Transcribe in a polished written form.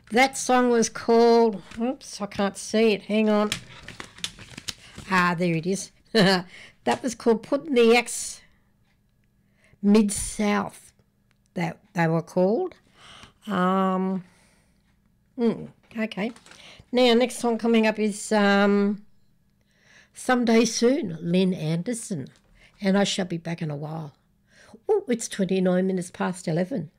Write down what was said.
That song was called, oops, I can't see it, hang on. There it is. That was called Putting the Axe Mid-South, that they were called. Okay. Now, next song coming up is Someday Soon, Lynn Anderson. And I shall be back in a while. Oh, it's 29 minutes past 11.